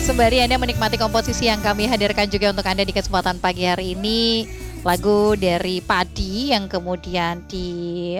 Sembari Anda menikmati komposisi yang kami hadirkan juga untuk Anda di kesempatan pagi hari ini, lagu dari Padi yang kemudian di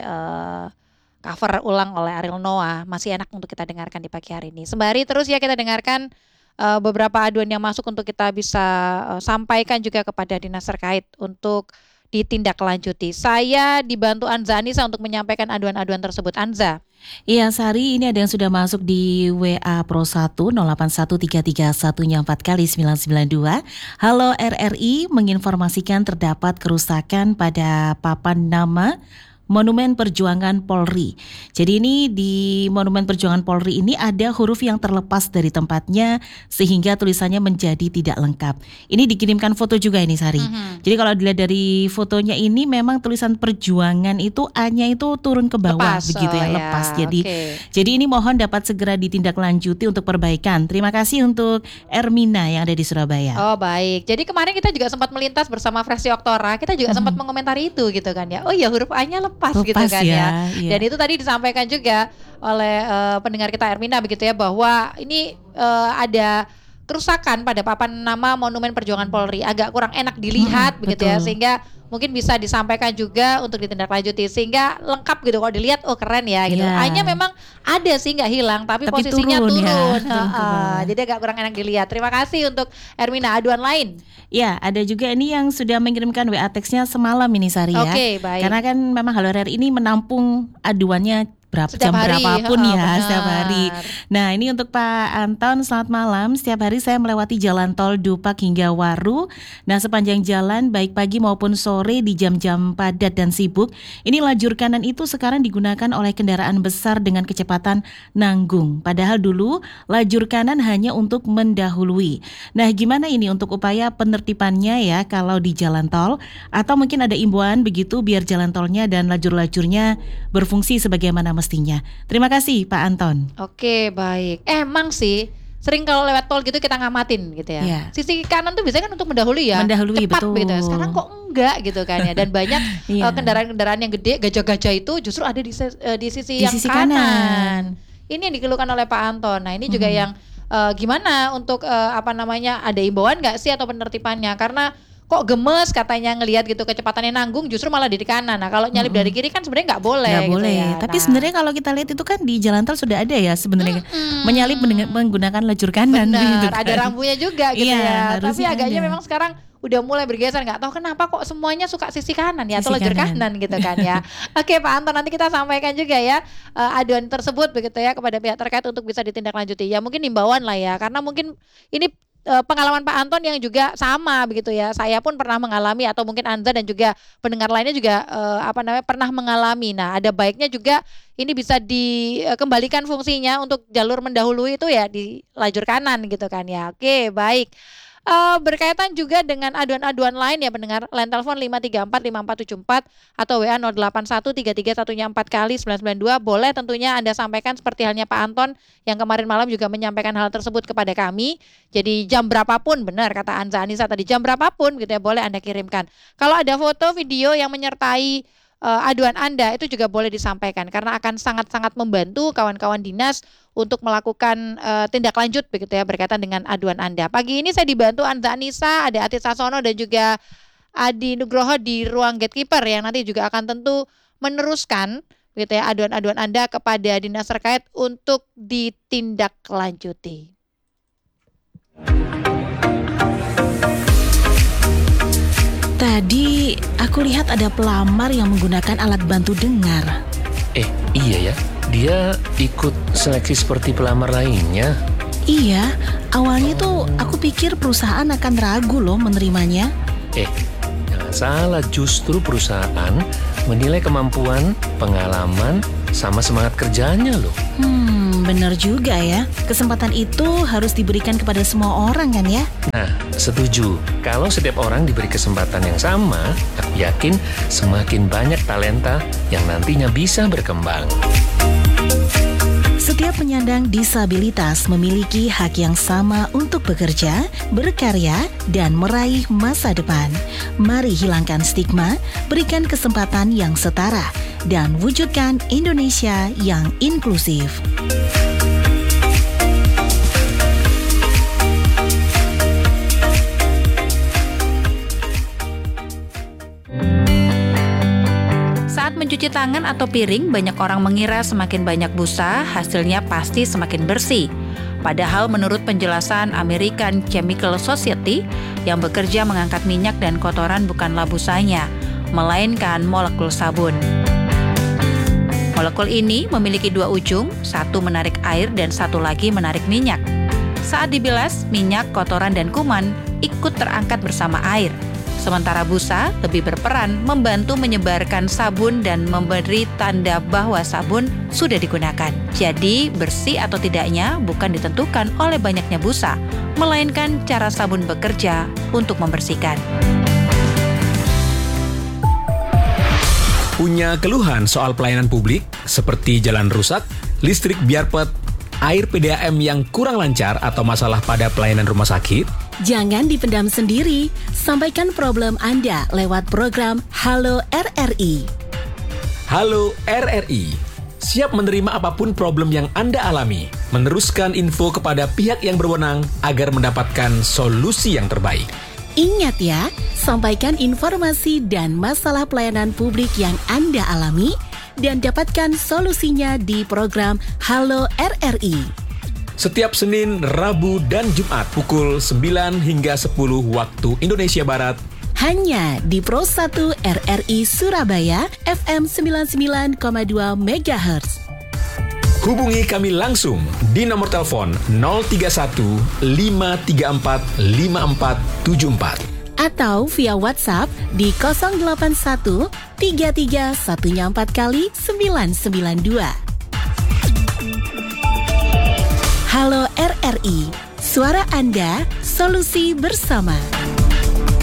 cover ulang oleh Ariel Noah, masih enak untuk kita dengarkan di pagi hari ini. Sembari terus ya kita dengarkan beberapa aduan yang masuk untuk kita bisa sampaikan juga kepada dinas terkait untuk ditindaklanjuti. Saya dibantu Anza Anissa untuk menyampaikan aduan-aduan tersebut. Anza. Iya Sari, ini ada yang sudah masuk di WA Pro 1 081331-nya 4 kali 992. Halo RRI, menginformasikan terdapat kerusakan pada papan nama Monumen Perjuangan Polri. Jadi ini di Monumen Perjuangan Polri ini ada huruf yang terlepas dari tempatnya sehingga tulisannya menjadi tidak lengkap. Ini dikirimkan foto juga ini Sari. Jadi kalau dilihat dari fotonya ini memang tulisan perjuangan itu A-nya itu turun ke bawah Lepas, begitu ya, lepas. Jadi ini mohon dapat segera ditindaklanjuti untuk perbaikan. Terima kasih untuk Ermina yang ada di Surabaya. Oh baik, jadi kemarin kita juga sempat melintas bersama Fresh Oktora, kita juga sempat mengomentari itu gitu kan ya. Oh ya huruf A-nya lepas gitu kan ya. Iya. Dan itu tadi disampaikan juga oleh pendengar kita Ermina begitu ya, bahwa ini ada kerusakan pada papan nama Monumen Perjuangan Polri, agak kurang enak dilihat begitu ya, sehingga mungkin bisa disampaikan juga untuk ditindaklanjuti sehingga lengkap gitu. Kalau dilihat oh keren ya gitu. A-nya memang ada sih nggak hilang tapi posisinya turun. Jadi agak kurang enak dilihat. Terima kasih untuk Ermina. Aduan lain? Ya, ada juga ini yang sudah mengirimkan WA teksnya semalam ini Sari ya. Oke, baik. Karena kan memang Halo RRI ini menampung aduannya Setiap jam hari, berapapun ya, benar. setiap hari. Nah ini untuk Pak Anton, selamat malam. Setiap hari saya melewati jalan tol Dupak hingga Waru. Nah sepanjang jalan baik pagi maupun sore di jam-jam padat dan sibuk, ini lajur kanan itu sekarang digunakan oleh kendaraan besar dengan kecepatan nanggung. Padahal dulu lajur kanan hanya untuk mendahului. Nah gimana ini untuk upaya penertibannya ya kalau di jalan tol? Atau mungkin ada imbauan begitu biar jalan tolnya dan lajur-lajurnya berfungsi sebagaimana mestinya. Terima kasih Pak Anton. Oke baik. Emang sih sering kalau lewat tol gitu kita ngamatin gitu ya. Iya. Sisi kanan tuh biasanya kan untuk mendahului ya. Mendahului, cepat betul. gitu. Sekarang kok enggak gitu kan ya. Dan banyak Iya. kendaraan-kendaraan yang gede, gajah-gajah itu justru ada di sisi yang sisi kanan. Ini yang dikeluhkan oleh Pak Anton. Nah ini juga yang gimana untuk ada imbauan nggak sih atau penertibannya? Karena kok gemes katanya ngelihat gitu kecepatannya nanggung justru malah di kanan. Nah kalau nyalip dari kiri kan sebenarnya nggak boleh. Nggak gitu boleh. ya. Tapi sebenarnya kalau kita lihat itu kan di jalan tol sudah ada ya sebenarnya menyalip menggunakan lajur kanan. Benar, gitu kan. ada rambunya juga gitu Iya, ya. Tapi harusnya agaknya ada. memang sekarang udah mulai bergeser, nggak tahu kenapa kok semuanya suka sisi kanan ya atau Sisi lajur kanan. kanan gitu kan ya. Oke Pak Anton, nanti kita sampaikan juga ya aduan tersebut begitu ya kepada pihak terkait untuk bisa ditindaklanjuti. Ya mungkin himbauan lah ya, karena mungkin ini pengalaman Pak Anton yang juga sama begitu ya. Saya pun pernah mengalami atau mungkin Anza dan juga pendengar lainnya juga pernah mengalami. Nah, ada baiknya juga ini bisa dikembalikan fungsinya untuk jalur mendahului itu ya di lajur kanan gitu kan ya. Oke, baik. Berkaitan juga dengan aduan-aduan lain ya pendengar, line telepon 5345474 atau WA 081331-nya 4 kali 992, boleh tentunya Anda sampaikan seperti halnya Pak Anton yang kemarin malam juga menyampaikan hal tersebut kepada kami. Jadi jam berapapun, benar kata Anza Anissa tadi, jam berapapun gitu ya boleh Anda kirimkan. Kalau ada foto video yang menyertai aduan Anda itu juga boleh disampaikan karena akan sangat-sangat membantu kawan-kawan dinas untuk melakukan tindak lanjut begitu ya berkaitan dengan aduan Anda. Pagi ini saya dibantu Anza Anissa, ada Atit Sasono dan juga Adi Nugroho di ruang gatekeeper yang nanti juga akan tentu meneruskan begitu ya aduan-aduan Anda kepada dinas terkait untuk ditindaklanjuti. Tadi aku lihat ada pelamar yang menggunakan alat bantu dengar. Iya ya, dia ikut seleksi seperti pelamar lainnya. Iya, awalnya tuh aku pikir perusahaan akan ragu loh menerimanya. Jangan salah, justru perusahaan menilai kemampuan, pengalaman, sama semangat kerjanya loh. Benar juga ya. Kesempatan itu harus diberikan kepada semua orang kan ya? Nah, setuju. Kalau setiap orang diberi kesempatan yang sama, aku yakin semakin banyak talenta yang nantinya bisa berkembang. Setiap penyandang disabilitas memiliki hak yang sama untuk bekerja, berkarya, dan meraih masa depan. Mari hilangkan stigma, berikan kesempatan yang setara, dan wujudkan Indonesia yang inklusif. mencuci tangan atau piring, banyak orang mengira semakin banyak busa, hasilnya pasti semakin bersih. Padahal menurut penjelasan American Chemical Society, yang bekerja mengangkat minyak dan kotoran bukanlah busanya, melainkan molekul sabun. Molekul ini memiliki dua ujung, satu menarik air dan satu lagi menarik minyak. Saat dibilas, minyak, kotoran, dan kuman ikut terangkat bersama air. Sementara busa lebih berperan membantu menyebarkan sabun dan memberi tanda bahwa sabun sudah digunakan. Jadi, bersih atau tidaknya bukan ditentukan oleh banyaknya busa, melainkan cara sabun bekerja untuk membersihkan. Punya keluhan soal pelayanan publik seperti jalan rusak, listrik biarpet, air PDAM yang kurang lancar atau masalah pada pelayanan rumah sakit? Jangan dipendam sendiri, sampaikan problem Anda lewat program Halo RRI. Halo RRI, siap menerima apapun problem yang Anda alami, meneruskan info kepada pihak yang berwenang agar mendapatkan solusi yang terbaik. Ingat ya, sampaikan informasi dan masalah pelayanan publik yang Anda alami dan dapatkan solusinya di program Halo RRI. Setiap Senin, Rabu, dan Jumat pukul 9 hingga 10 waktu Indonesia Barat. Hanya di Pro 1 RRI Surabaya FM 99,2 MHz. Hubungi kami langsung di nomor telepon 031 534 5474 atau via WhatsApp di 081 3314 kali 992. Halo RRI, suara Anda, solusi bersama.